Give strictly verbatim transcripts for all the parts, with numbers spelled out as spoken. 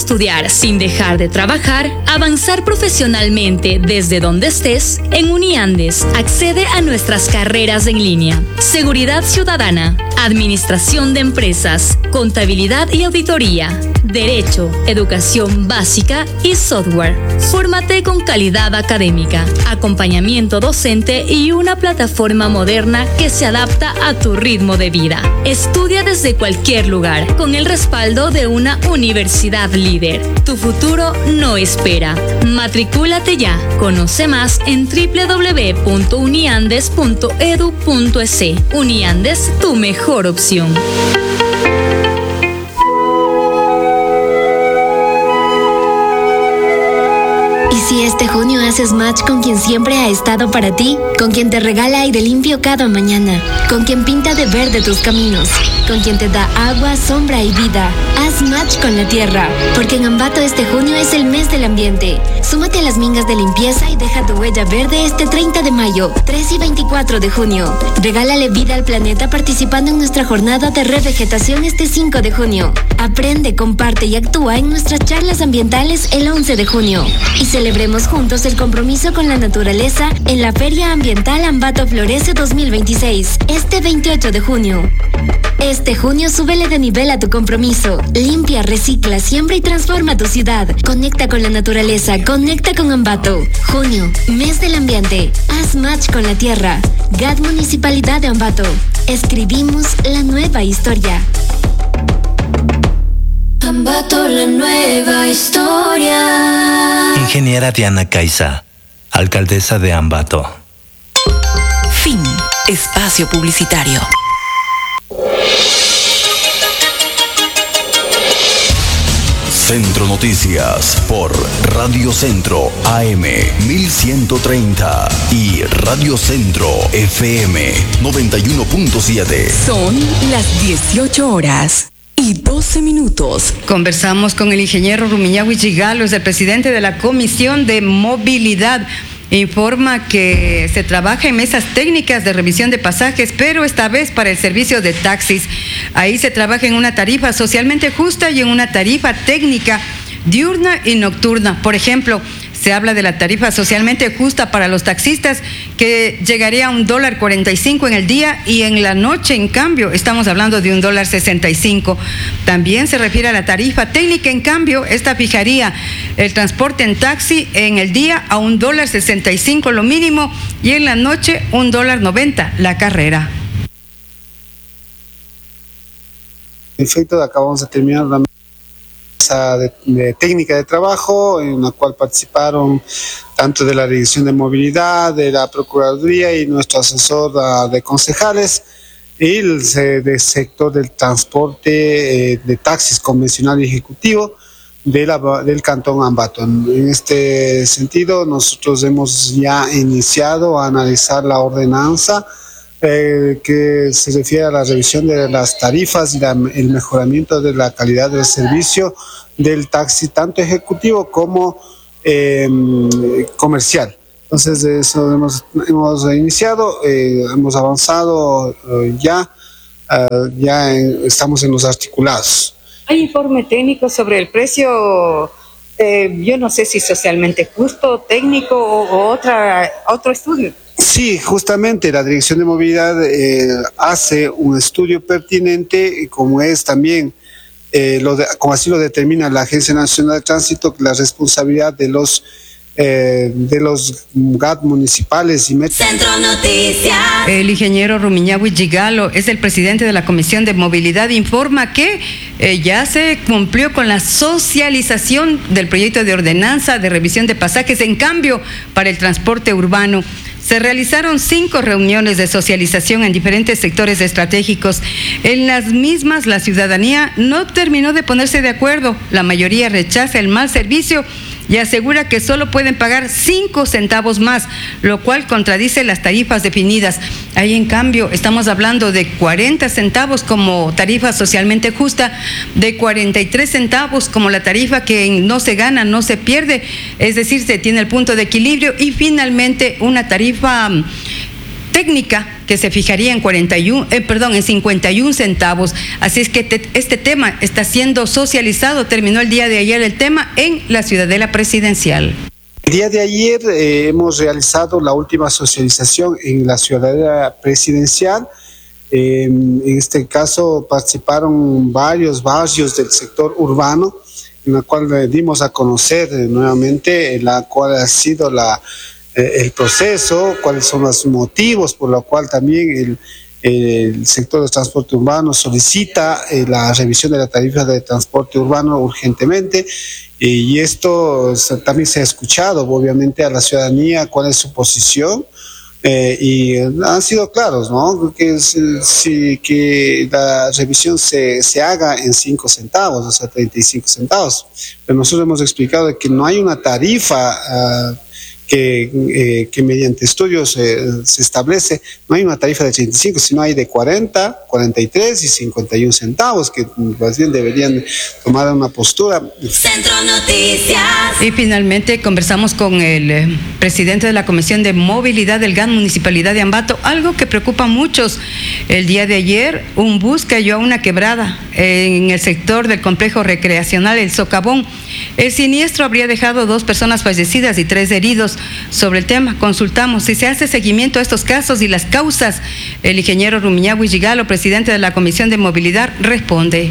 estudiar sin dejar de trabajar, avanzar profesionalmente desde donde estés, en Uniandes accede a nuestras carreras en línea. Seguridad Ciudadana, Administración de Empresas, Contabilidad y Auditoría, Derecho, Educación Básica y Software. Fórmate con calidad académica, acompañamiento docente y una plataforma moderna que se adapta a tu ritmo de vida. Estudia desde cualquier lugar, con el respaldo de una universidad líder. Tu futuro no espera. Matricúlate ya. Conoce más en doble u doble u doble u punto uniandes punto edu punto es. Uniandes, tu mejor opción. Si este junio haces match con quien siempre ha estado para ti, con quien te regala aire limpio cada mañana, con quien pinta de verde tus caminos, con quien te da agua, sombra y vida, haz match con la tierra, porque en Ambato este junio es el mes del ambiente. Súmate a las mingas de limpieza y deja tu huella verde este treinta de mayo, tres y veinticuatro de junio. Regálale vida al planeta participando en nuestra jornada de revegetación este cinco de junio. Aprende, comparte y actúa en nuestras charlas ambientales el once de junio. Y celebremos juntos el compromiso con la naturaleza en la Feria Ambiental Ambato Florece dos mil veintiséis, este veintiocho de junio. Este junio súbele de nivel a tu compromiso. Limpia, recicla, siembra y transforma tu ciudad. Conecta con la naturaleza, conecta con Ambato. Junio, mes del ambiente. Haz match con la tierra. G A D Municipalidad de Ambato. Escribimos la nueva historia. Ambato, la nueva historia. Ingeniera Diana Caiza, alcaldesa de Ambato. Fin. Espacio publicitario. Centro Noticias por Radio Centro A M mil ciento treinta y Radio Centro F M noventa y uno punto siete. Son las dieciocho horas y doce minutos. Conversamos con el ingeniero Rumiñahui Gigalo, es el presidente de la Comisión de Movilidad. Informa que se trabaja en mesas técnicas de revisión de pasajes, pero esta vez para el servicio de taxis. Ahí se trabaja en una tarifa socialmente justa y en una tarifa técnica diurna y nocturna. Por ejemplo, se habla de la tarifa socialmente justa para los taxistas, que llegaría a un dólar cuarenta y cinco en el día, y en la noche, en cambio, estamos hablando de un dólar sesenta y cinco. También se refiere a la tarifa técnica, en cambio, esta fijaría el transporte en taxi en el día a un dólar sesenta y cinco lo mínimo, y en la noche un dólar noventa la carrera. En efecto, acabamos de terminar la De, de técnica de trabajo en la cual participaron tanto de la Dirección de Movilidad, de la Procuraduría y nuestro asesor uh, de concejales, y el del sector del transporte eh, de taxis convencional y ejecutivo de la, del Cantón Ambato. En este sentido, nosotros hemos ya iniciado a analizar la ordenanza Eh, que se refiere a la revisión de las tarifas y la, el mejoramiento de la calidad del servicio del taxi, tanto ejecutivo como eh, comercial. Entonces, eso hemos, hemos iniciado, eh, hemos avanzado eh, ya, uh, ya en, estamos en los articulados. ¿Hay informe técnico sobre el precio, eh, yo no sé si socialmente justo, técnico o, o otra, otro estudio? Sí, justamente la Dirección de Movilidad eh, hace un estudio pertinente, como es también, eh, lo de, como así lo determina la Agencia Nacional de Tránsito, la responsabilidad de los eh, de los G A D municipales y metros. Centro Noticias. El ingeniero Rumiñahui Gigalo es el presidente de la Comisión de Movilidad. Informa que eh, ya se cumplió con la socialización del proyecto de ordenanza de revisión de pasajes. En cambio, para el transporte urbano, se realizaron cinco reuniones de socialización en diferentes sectores estratégicos. En las mismas, la ciudadanía no terminó de ponerse de acuerdo. La mayoría rechaza el mal servicio y asegura que solo pueden pagar cinco centavos más, lo cual contradice las tarifas definidas. Ahí, en cambio, estamos hablando de cuarenta centavos como tarifa socialmente justa, de cuarenta y tres centavos como la tarifa que no se gana, no se pierde, es decir, se tiene el punto de equilibrio, y finalmente una tarifa técnica que se fijaría en cuarenta y uno, eh, perdón, en cincuenta y uno centavos. Así es que te, este tema está siendo socializado. Terminó el día de ayer el tema en la Ciudadela Presidencial. El día de ayer eh, hemos realizado la última socialización en la Ciudadela Presidencial. Eh, en este caso participaron varios barrios del sector urbano, en la cual eh, dimos a conocer eh, nuevamente la cual ha sido la, eh, el proceso, cuáles son los motivos por los cuales también el, el sector de transporte urbano solicita eh, la revisión de la tarifa de transporte urbano urgentemente. Y esto también se ha escuchado, obviamente, a la ciudadanía cuál es su posición. Eh, y han sido claros, ¿no? Que, si, que la revisión se, se haga en cinco centavos, o sea, treinta y cinco centavos. Pero nosotros hemos explicado que no hay una tarifa uh, que, eh, que mediante estudios eh, se establece, no hay una tarifa de treinta y cinco, sino hay de cuarenta, cuarenta y tres y cincuenta y uno centavos, que más bien deberían tomar una postura. Centro Noticias. Y finalmente conversamos con el eh, presidente de la Comisión de Movilidad del G A N Municipalidad de Ambato, algo que preocupa a muchos. El día de ayer un bus cayó a una quebrada en el sector del complejo recreacional El Socavón. El siniestro habría dejado dos personas fallecidas y tres heridos. Sobre el tema consultamos si se hace seguimiento a estos casos y las causas. El ingeniero Rumiñahui Gigalo, presidente de la Comisión de Movilidad, responde.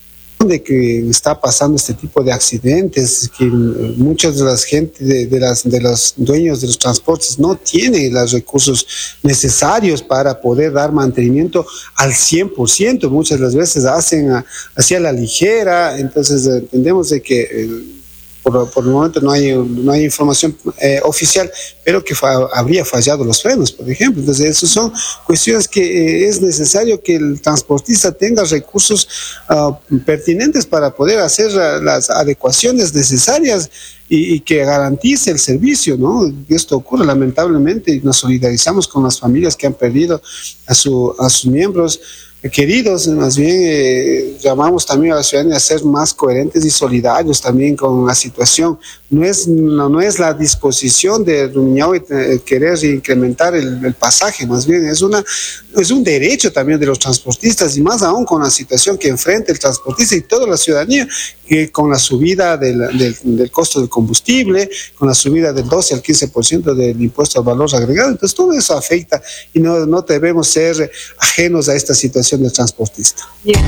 De que está pasando este tipo de accidentes, que muchas de las gente de, de las de los dueños de los transportes no tienen los recursos necesarios para poder dar mantenimiento al cien por ciento, muchas de las veces hacen a, hacia la ligera. Entonces entendemos de que eh, Por, por el momento no hay, no hay información eh, oficial, pero que fa, habría fallado los frenos, por ejemplo. Entonces, esas son cuestiones que eh, es necesario que el transportista tenga recursos uh, pertinentes para poder hacer uh, las adecuaciones necesarias y, y que garantice el servicio, ¿no? Esto ocurre lamentablemente y nos solidarizamos con las familias que han perdido a, su, a sus miembros queridos. Más bien eh, llamamos también a la ciudadanía a ser más coherentes y solidarios también con la situación. No es, no, no es la disposición de Rumiñahui eh, querer incrementar el, el pasaje, más bien es, una, es un derecho también de los transportistas, y más aún con la situación que enfrenta el transportista y toda la ciudadanía, que con la subida del, del, del costo del combustible, con la subida del doce al quince por ciento del impuesto al valor agregado. Entonces todo eso afecta y no, no debemos ser ajenos a esta situación del transportista.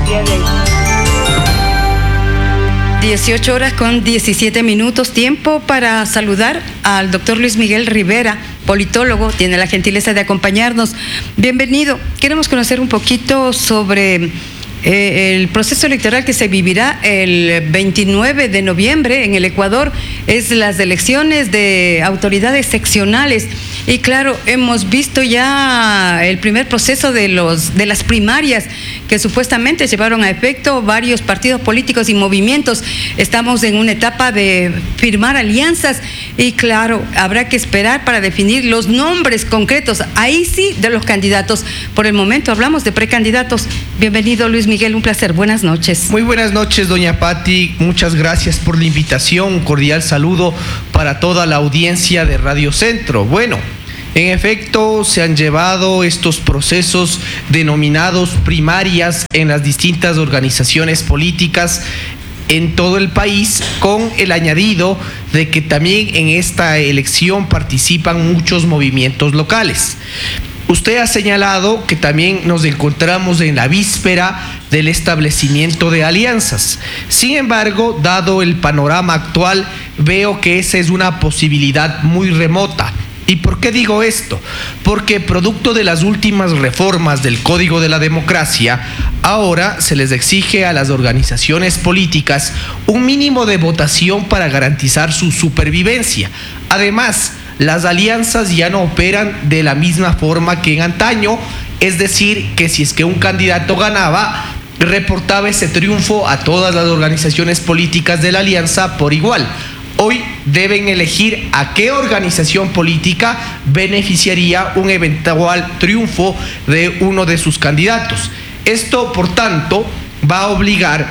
dieciocho horas con diecisiete minutos, tiempo para saludar al doctor Luis Miguel Rivera, politólogo, tiene la gentileza de acompañarnos. Bienvenido. Queremos conocer un poquito sobre eh, el proceso electoral que se vivirá el veintinueve de noviembre en el Ecuador. Es las elecciones de autoridades seccionales. Y claro, hemos visto ya el primer proceso de los de las primarias que supuestamente llevaron a efecto varios partidos políticos y movimientos. Estamos en una etapa de firmar alianzas y claro, habrá que esperar para definir los nombres concretos, ahí sí, de los candidatos. Por el momento hablamos de precandidatos. Bienvenido, Luis Miguel, un placer. Buenas noches. Muy buenas noches, doña Patti. Muchas gracias por la invitación. Un cordial saludo para toda la audiencia de Radio Centro. Bueno, en efecto, se han llevado estos procesos denominados primarias en las distintas organizaciones políticas en todo el país, con el añadido de que también en esta elección participan muchos movimientos locales. Usted ha señalado que también nos encontramos en la víspera del establecimiento de alianzas. Sin embargo, dado el panorama actual, veo que esa es una posibilidad muy remota. ¿Y por qué digo esto? Porque producto de las últimas reformas del Código de la Democracia, ahora se les exige a las organizaciones políticas un mínimo de votación para garantizar su supervivencia. Además, las alianzas ya no operan de la misma forma que en antaño, es decir, que si es que un candidato ganaba, reportaba ese triunfo a todas las organizaciones políticas de la alianza por igual. Hoy deben elegir a qué organización política beneficiaría un eventual triunfo de uno de sus candidatos. Esto, por tanto, va a obligar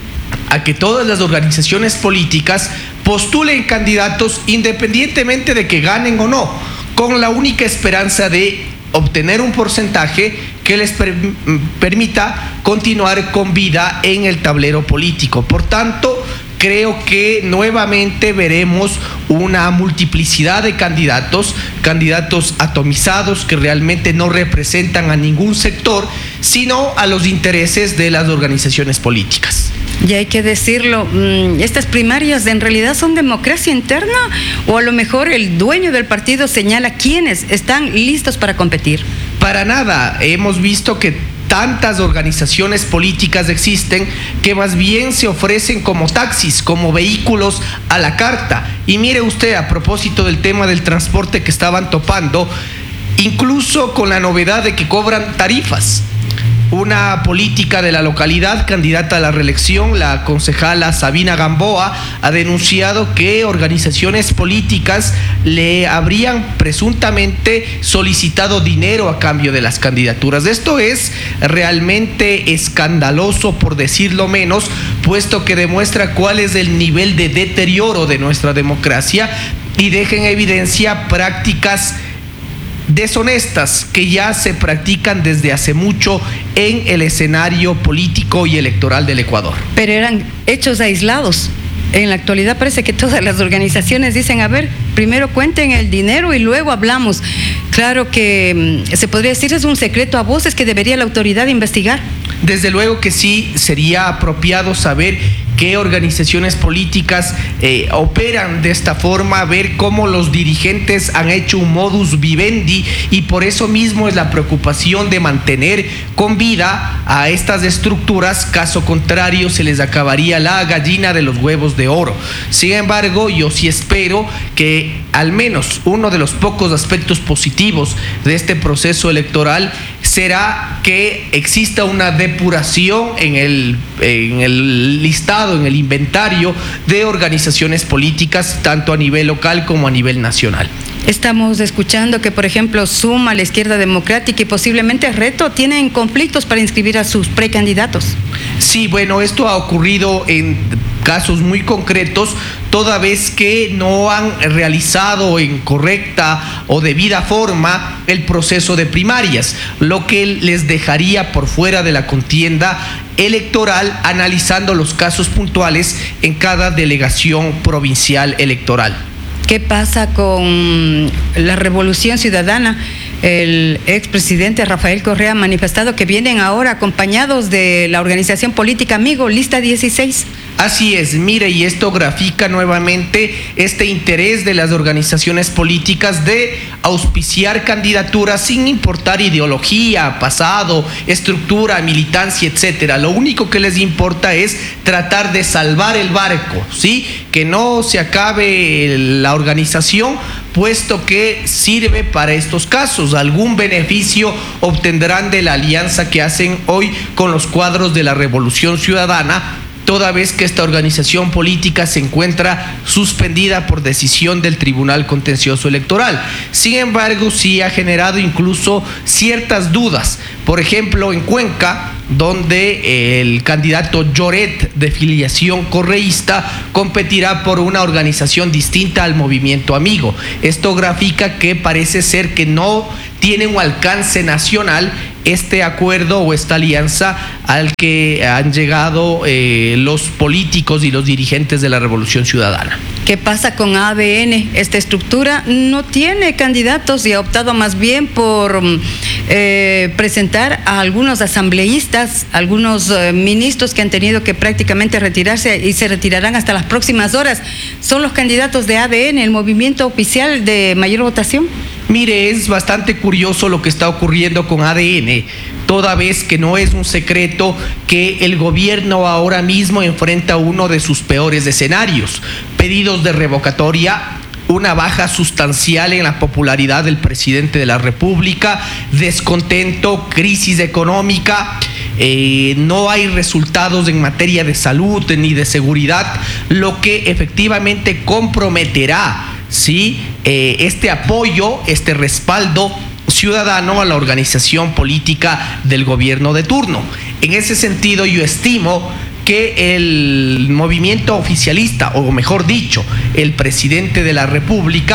a que todas las organizaciones políticas postulen candidatos independientemente de que ganen o no, con la única esperanza de obtener un porcentaje que les per- permita continuar con vida en el tablero político. Por tanto, creo que nuevamente veremos una multiplicidad de candidatos, candidatos atomizados que realmente no representan a ningún sector, sino a los intereses de las organizaciones políticas. Y hay que decirlo, ¿estas primarias en realidad son democracia interna o a lo mejor el dueño del partido señala quiénes están listos para competir? Para nada, hemos visto que tantas organizaciones políticas existen que más bien se ofrecen como taxis, como vehículos a la carta. Y mire usted, a propósito del tema del transporte que estaban topando, incluso con la novedad de que cobran tarifas. Una política de la localidad, candidata a la reelección, la concejala Sabina Gamboa, ha denunciado que organizaciones políticas le habrían presuntamente solicitado dinero a cambio de las candidaturas. Esto es realmente escandaloso, por decirlo menos, puesto que demuestra cuál es el nivel de deterioro de nuestra democracia y deja en evidencia prácticas deshonestas que ya se practican desde hace mucho en el escenario político y electoral del Ecuador. Pero eran hechos aislados. En la actualidad parece que todas las organizaciones dicen, a ver, primero cuenten el dinero y luego hablamos. Claro que se podría decir es un secreto a voces que debería la autoridad investigar. Desde luego que sí, sería apropiado saber qué organizaciones políticas eh, operan de esta forma, ver cómo los dirigentes han hecho un modus vivendi, y por eso mismo es la preocupación de mantener con vida a estas estructuras. Caso contrario, se les acabaría la gallina de los huevos de oro. Sin embargo, yo sí espero que al menos uno de los pocos aspectos positivos de este proceso electoral será que exista una depuración en el, en el listado, en el inventario de organizaciones políticas, tanto a nivel local como a nivel nacional. Estamos escuchando que, por ejemplo, Suma, la Izquierda Democrática y posiblemente Reto tienen conflictos para inscribir a sus precandidatos. Sí, bueno, esto ha ocurrido en casos muy concretos, toda vez que no han realizado en correcta o debida forma el proceso de primarias, lo que les dejaría por fuera de la contienda electoral, analizando los casos puntuales en cada delegación provincial electoral. ¿Qué pasa con la Revolución Ciudadana? El expresidente Rafael Correa ha manifestado que vienen ahora acompañados de la organización política Amigo, Lista dieciséis. Así es, mire, y esto grafica nuevamente este interés de las organizaciones políticas de auspiciar candidaturas sin importar ideología, pasado, estructura, militancia, etcétera. Lo único que les importa es tratar de salvar el barco, ¿sí? Que no se acabe la organización, puesto que sirve para estos casos. Algún beneficio obtendrán de la alianza que hacen hoy con los cuadros de la Revolución Ciudadana, toda vez que esta organización política se encuentra suspendida por decisión del Tribunal Contencioso Electoral. Sin embargo, sí ha generado incluso ciertas dudas. Por ejemplo, en Cuenca, donde el candidato Lloret, de filiación correísta, competirá por una organización distinta al Movimiento Amigo. Esto grafica que parece ser que no tiene un alcance nacional este acuerdo o esta alianza al que han llegado eh, los políticos y los dirigentes de la Revolución Ciudadana. ¿Qué pasa con A D N? Esta estructura no tiene candidatos y ha optado más bien por eh, presentar a algunos asambleístas, algunos eh, ministros que han tenido que prácticamente retirarse y se retirarán hasta las próximas horas. ¿Son los candidatos de A D N el movimiento oficial de mayor votación? Mire, es bastante curioso lo que está ocurriendo con A D N, toda vez que no es un secreto que el gobierno ahora mismo enfrenta uno de sus peores escenarios: pedidos de revocatoria, una baja sustancial en la popularidad del presidente de la República, descontento, crisis económica, eh, no hay resultados en materia de salud ni de seguridad, lo que efectivamente comprometerá, ¿sí?, eh, este apoyo, este respaldo ciudadano a la organización política del gobierno de turno. En ese sentido, yo estimo que el movimiento oficialista, o mejor dicho, el presidente de la República,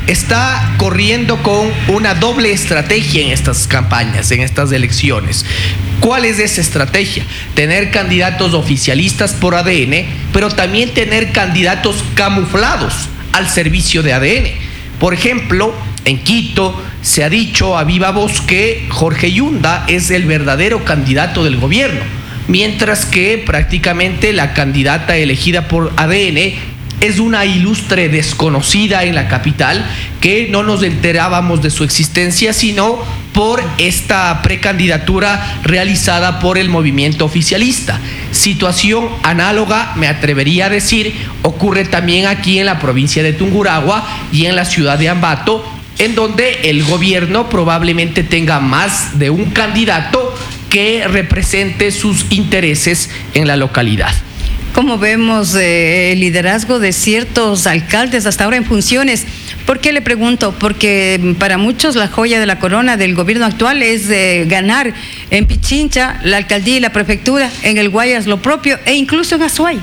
está corriendo con una doble estrategia en estas campañas, en estas elecciones. ¿Cuál es esa estrategia? Tener candidatos oficialistas por A D N, pero también tener candidatos camuflados al servicio de A D N. Por ejemplo, en Quito se ha dicho a viva voz que Jorge Yunda es el verdadero candidato del gobierno, mientras que prácticamente la candidata elegida por A D N es una ilustre desconocida en la capital que no nos enterábamos de su existencia sino por esta precandidatura realizada por el movimiento oficialista. Situación análoga, me atrevería a decir, ocurre también aquí en la provincia de Tungurahua y en la ciudad de Ambato, en donde el gobierno probablemente tenga más de un candidato que represente sus intereses en la localidad. Como vemos eh, el liderazgo de ciertos alcaldes hasta ahora en funciones. ¿Por qué le pregunto? Porque para muchos la joya de la corona del gobierno actual es eh, ganar en Pichincha la alcaldía y la prefectura, en el Guayas lo propio e incluso en Azuay.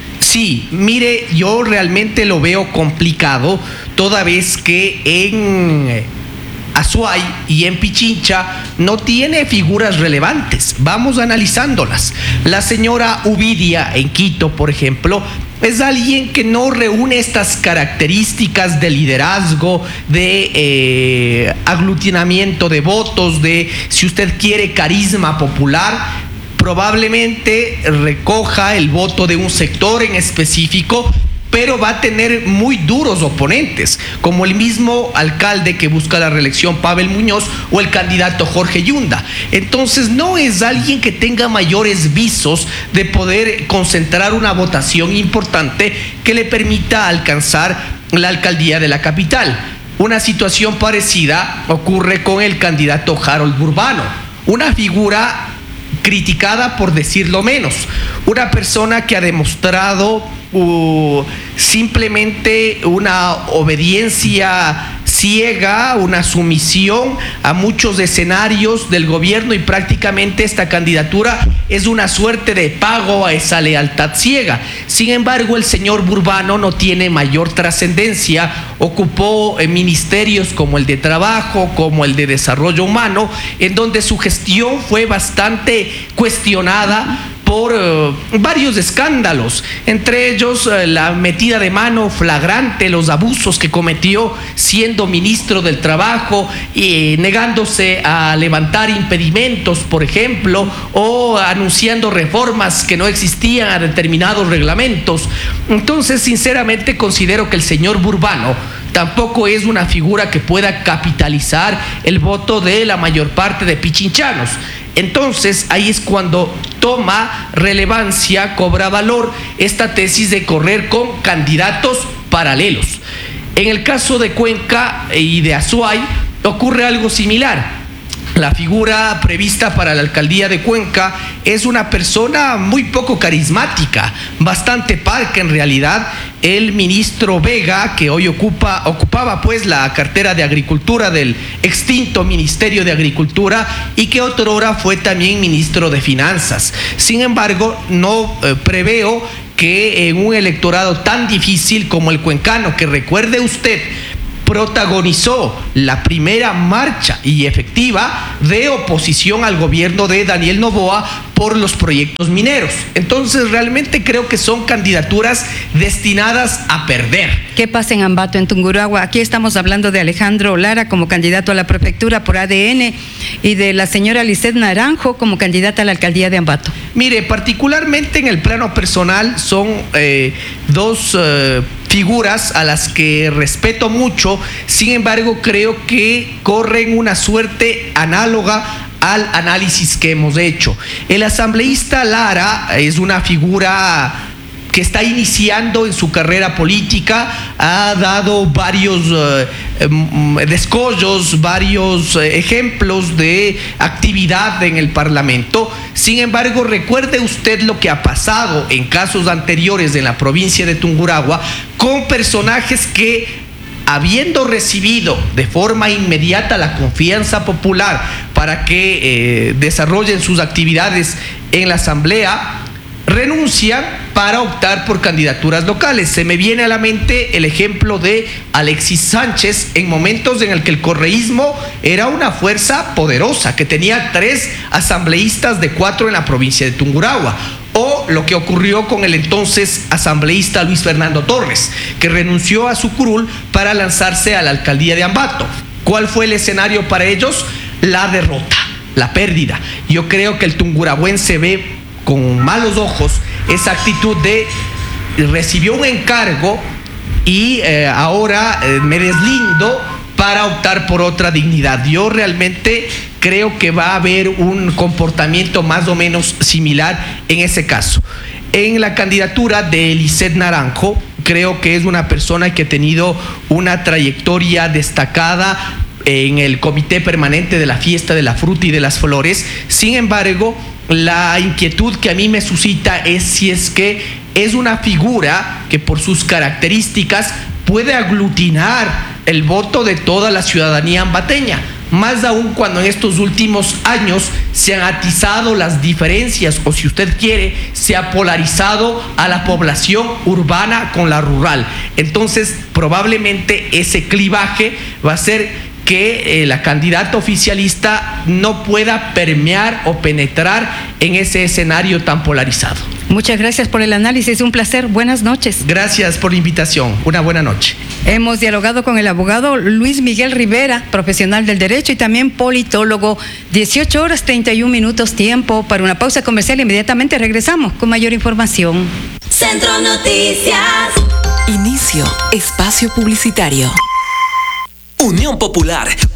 Sí, mire, yo realmente lo veo complicado, toda vez que en Azuay y en Pichincha no tiene figuras relevantes. Vamos analizándolas. La señora Uvidia en Quito, por ejemplo, es alguien que no reúne estas características de liderazgo, de eh, aglutinamiento de votos, de, si usted quiere, carisma popular. Probablemente recoja el voto de un sector en específico, pero va a tener muy duros oponentes, como el mismo alcalde que busca la reelección, Pavel Muñoz, o el candidato Jorge Yunda. Entonces no es alguien que tenga mayores visos de poder concentrar una votación importante que le permita alcanzar la alcaldía de la capital. Una situación parecida ocurre con el candidato Harold Burbano, una figura criticada por decirlo menos, una persona que ha demostrado uh, simplemente una obediencia ciega, una sumisión a muchos escenarios del gobierno, y prácticamente esta candidatura es una suerte de pago a esa lealtad ciega. Sin embargo, el señor Burbano no tiene mayor trascendencia, ocupó eh, ministerios como el de Trabajo, como el de Desarrollo Humano, en donde su gestión fue bastante cuestionada por uh, varios escándalos, entre ellos uh, la metida de mano flagrante, los abusos que cometió siendo ministro del Trabajo, y negándose a levantar impedimentos, por ejemplo, o anunciando reformas que no existían a determinados reglamentos. Entonces, sinceramente, considero que el señor Burbano tampoco es una figura que pueda capitalizar el voto de la mayor parte de pichinchanos. Entonces, ahí es cuando toma relevancia, cobra valor esta tesis de correr con candidatos paralelos. En el caso de Cuenca y de Azuay ocurre algo similar. La figura prevista para la alcaldía de Cuenca es una persona muy poco carismática, bastante parca en realidad. El ministro Vega, que hoy ocupa, ocupaba pues la cartera de Agricultura del extinto Ministerio de Agricultura y que otrora fue también ministro de Finanzas. Sin embargo, no eh, preveo que en un electorado tan difícil como el cuencano, que recuerde usted, protagonizó la primera marcha y efectiva de oposición al gobierno de Daniel Noboa por los proyectos mineros. Entonces, realmente creo que son candidaturas destinadas a perder. ¿Qué pasa en Ambato, en Tungurahua? Aquí estamos hablando de Alejandro Lara como candidato a la prefectura por A D N y de la señora Lisset Naranjo como candidata a la alcaldía de Ambato. Mire, particularmente en el plano personal son eh, dos eh, figuras a las que respeto mucho. Sin embargo, creo que corren una suerte análoga al análisis que hemos hecho. El asambleísta Lara es una figura que está iniciando en su carrera política, ha dado varios eh, eh, descollos, varios eh, ejemplos de actividad en el Parlamento. Sin embargo, recuerde usted lo que ha pasado en casos anteriores en la provincia de Tungurahua con personajes que, habiendo recibido de forma inmediata la confianza popular para que eh, desarrollen sus actividades en la asamblea, renuncian para optar por candidaturas locales. Se me viene a la mente el ejemplo de Alexis Sánchez en momentos en el que el correísmo era una fuerza poderosa, que tenía tres asambleístas de cuatro en la provincia de Tungurahua. O lo que ocurrió con el entonces asambleísta Luis Fernando Torres, que renunció a su curul para lanzarse a la alcaldía de Ambato. ¿Cuál fue el escenario para ellos? La derrota, la pérdida. Yo creo que el tungurahuense ve con malos ojos esa actitud de recibió un encargo y eh, ahora eh, me deslindo para optar por otra dignidad. Yo realmente creo que va a haber un comportamiento más o menos similar en ese caso. En la candidatura de Eliseth Naranjo, creo que es una persona que ha tenido una trayectoria destacada en el Comité Permanente de la Fiesta de la Fruta y de las Flores. Sin embargo, la inquietud que a mí me suscita es si es que es una figura que por sus características puede aglutinar el voto de toda la ciudadanía ambateña, más aún cuando en estos últimos años se han atizado las diferencias, o si usted quiere, se ha polarizado a la población urbana con la rural. Entonces, probablemente ese clivaje va a ser que eh, la candidata oficialista no pueda permear o penetrar en ese escenario tan polarizado. Muchas gracias por el análisis, un placer, buenas noches. Gracias por la invitación, una buena noche. Hemos dialogado con el abogado Luis Miguel Rivera, profesional del derecho y también politólogo. dieciocho horas treinta y un minutos, tiempo para una pausa comercial. Inmediatamente regresamos con mayor información. Centro Noticias. Inicio espacio publicitario. Unión Popular,